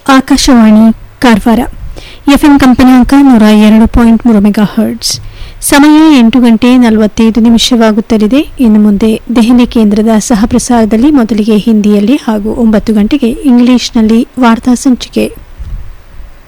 Akashvani Karwar FM ಕಂಪನಾಂಕ 102.3 megahertz. ಸಮಯ 8:45 ಇನ್ನು ಮುಂದೆ ದೆಹಲಿ ಕೇಂದ್ರದ ಸಹ ಪ್ರಸಾರದಲ್ಲಿ ಮೊದಲಿಗೆ ಹಿಂದಿಯಲ್ಲಿ ಹಾಗೂ 9 ಗಂಟೆಗೆ ಇಂಗ್ಲಿಷ್ನಲ್ಲಿ ವಾರ್ತಾ ಸಂಚಿಕೆ.